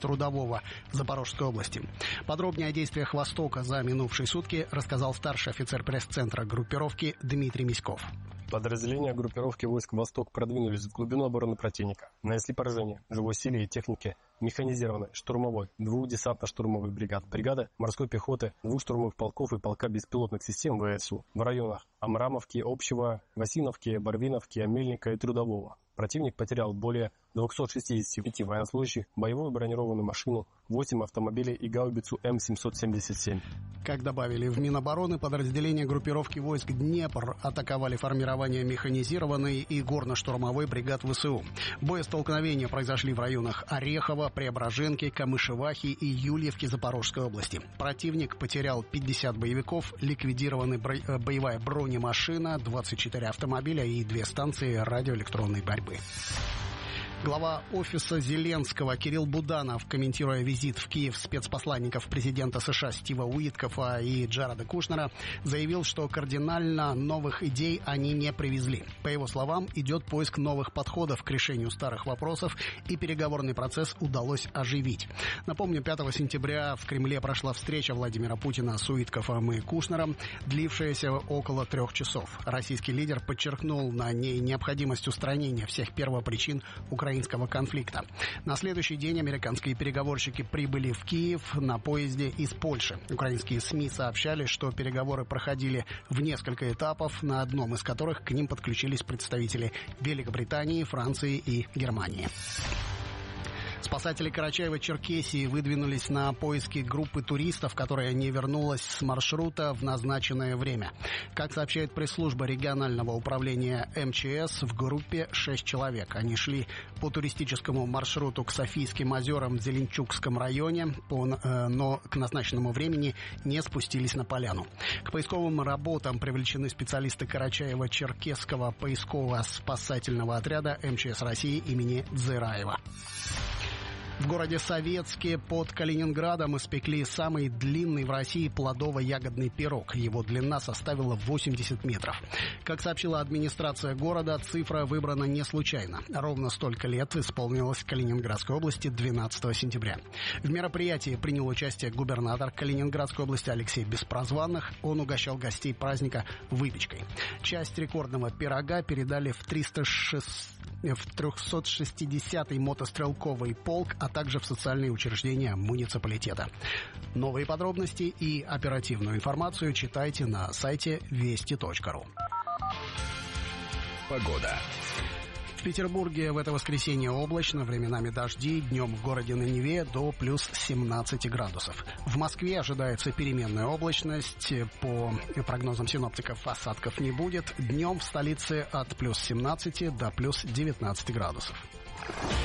Трудового Запорожской области. Подробнее о действиях «Востока» за минувшие сутки рассказал старший офицер пресс-центра группировки Дмитрий Миськов. Подразделения группировки войск «Восток» продвинулись в глубину обороны противника, нанесли поражение живой силе и технике механизированной, штурмовой, 2 десантно-штурмовых бригад, бригады морской пехоты, 2 штурмовых полков и полка беспилотных систем ВСУ в районах Амрамовки, Общего, Васиновки, Барвиновки, Амельника и Трудового. Противник потерял более 265 военнослужащих, боевую бронированную машину, 8 автомобилей и гаубицу М777. Как добавили в Минобороны, подразделения группировки войск «Днепр» атаковали формирование механизированной и горно-штурмовой бригад ВСУ. Боестолкновения произошли в районах Орехова, Преображенки, Камышевахи и Юльевки Запорожской области. Противник потерял 50 боевиков, ликвидированы боевая бронемашина, 24 автомобиля и 2 станции радиоэлектронной борьбы. Глава офиса Зеленского Кирилл Буданов, комментируя визит в Киев спецпосланников президента США Стива Уиткофа и Джареда Кушнера, заявил, что кардинально новых идей они не привезли. По его словам, идет поиск новых подходов к решению старых вопросов, и переговорный процесс удалось оживить. Напомню, 5 сентября в Кремле прошла встреча Владимира Путина с Уиткофом и Кушнером, длившаяся около 3 часов. Российский лидер подчеркнул на ней необходимость устранения всех первопричин украинского конфликта. На следующий день американские переговорщики прибыли в Киев на поезде из Польши. Украинские СМИ сообщали, что переговоры проходили в несколько этапов, на одном из которых к ним подключились представители Великобритании, Франции и Германии. Спасатели Карачаево-Черкесии выдвинулись на поиски группы туристов, которая не вернулась с маршрута в назначенное время. Как сообщает пресс-служба регионального управления МЧС, в группе 6 человек. Они шли по туристическому маршруту к Софийским озерам в Зеленчукском районе, но к назначенному времени не спустились на поляну. К поисковым работам привлечены специалисты Карачаево-Черкесского поисково-спасательного отряда МЧС России имени Дзираева. В городе Советске под Калининградом испекли самый длинный в России плодово-ягодный пирог. Его длина составила 80 метров. Как сообщила администрация города, цифра выбрана не случайно. Ровно столько лет исполнилось Калининградской области 12 сентября. В мероприятии принял участие губернатор Калининградской области Алексей Беспрозванных. Он угощал гостей праздника выпечкой. Часть рекордного пирога передали в 360-й мотострелковый полк, а также в социальные учреждения муниципалитета. Новые подробности и оперативную информацию читайте на сайте вести.ру. Погода. В Петербурге в это воскресенье облачно, временами дожди, днем в городе на Неве до плюс 17 градусов. В Москве ожидается переменная облачность, по прогнозам синоптиков осадков не будет. Днем в столице от плюс 17 до плюс 19 градусов.